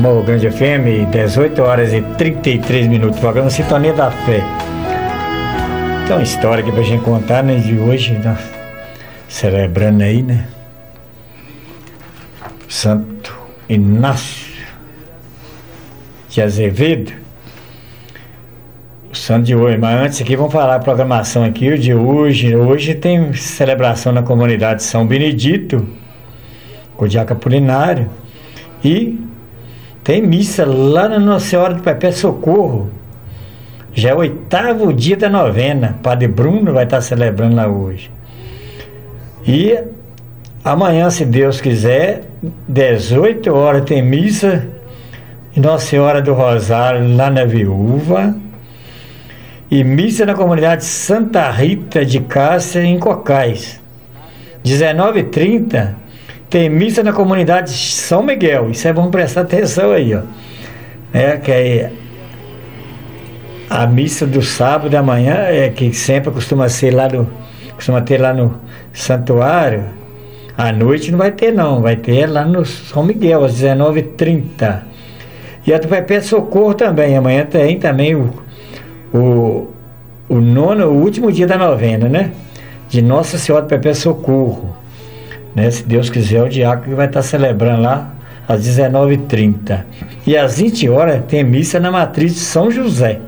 Morro Grande FM, 18 horas e 33 minutos, programa Sintonia da Fé. Tem uma história aqui pra gente contar, né, de hoje, né? Celebrando aí, né? Santo Inácio de Azevedo, o santo de hoje. Mas antes aqui, vamos falar a programação aqui, o de hoje. Hoje tem celebração na comunidade São Benedito, com o Diácono Apolinário, e tem missa lá na Nossa Senhora do Perpétuo Socorro. Já é o 8º dia da novena. Padre Bruno vai estar celebrando lá hoje. E amanhã, se Deus quiser, 18 horas tem missa em Nossa Senhora do Rosário, lá na Viúva. E missa na comunidade Santa Rita de Cássia, em Cocais. 19h30 tem missa na comunidade São Miguel. Isso é bom prestar atenção aí, ó. Que é a missa do sábado da manhã, que sempre costuma ter lá no santuário. À noite não vai ter, não. Vai ter lá no São Miguel, às 19h30. E a do Perpétuo Socorro também. Amanhã tem também o último dia da novena, né? De Nossa Senhora do Perpétuo Socorro. Né? Se Deus quiser, o diácono vai estar celebrando lá às 19h30. E às 20 horas tem missa na matriz de São José.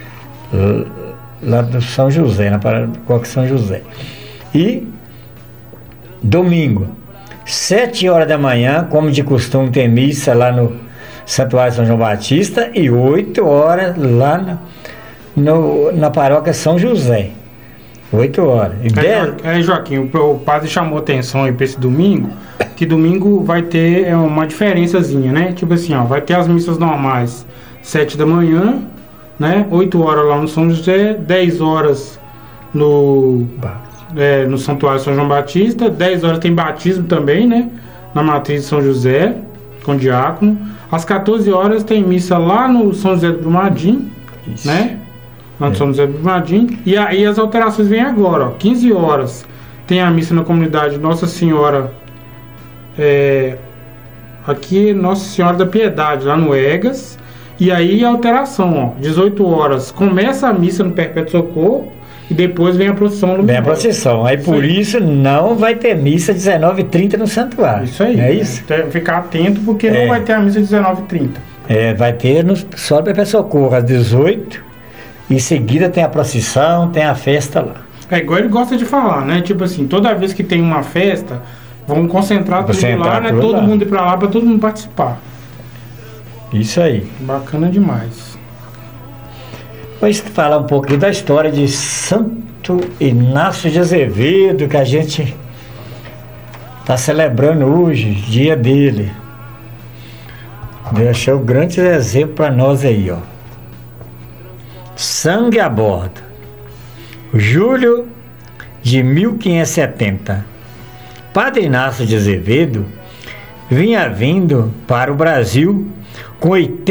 Lá do São José, na Paróquia São José. E domingo, 7 horas da manhã, como de costume, tem missa lá no Santuário São João Batista, e 8 horas lá na Paróquia São José. 8 horas. Joaquim, o padre chamou atenção aí para esse domingo, que domingo vai ter uma diferençazinha, né? Tipo assim, ó, vai ter as missas normais 7 da manhã, né? 8 horas lá no São José, 10 horas no Santuário São João Batista, 10 horas tem batismo também, né? Na matriz de São José, com diácono. Às 14 horas tem missa lá no São José do Brumadinho, isso, né? Lá no São José do Brumadinho. E aí as alterações vêm agora, ó. 15 horas tem a missa na comunidade Nossa Senhora, aqui Nossa Senhora da Piedade, lá no Egas. E aí a alteração, ó, 18 horas começa a missa no Perpétuo Socorro e depois vem a procissão no Vem a procissão. Aí por isso não vai ter missa 19h30 no santuário. Isso aí. É isso? Ficar atento, porque não vai ter a missa 19h30. Vai ter só no Perpétuo Socorro, às 18h. Em seguida tem a procissão, tem a festa lá. É igual ele gosta de falar, né? Tipo assim, toda vez que tem uma festa, vamos concentrar tudo lá, né? Todo mundo ir pra lá, pra todo mundo participar. Isso aí. Bacana demais. Vamos falar um pouquinho da história de Santo Inácio de Azevedo, que a gente está celebrando hoje, dia dele. Deixou um grande exemplo para nós aí, ó. Sangue a bordo. Julho de 1570. Padre Inácio de Azevedo vinha vindo para o Brasil com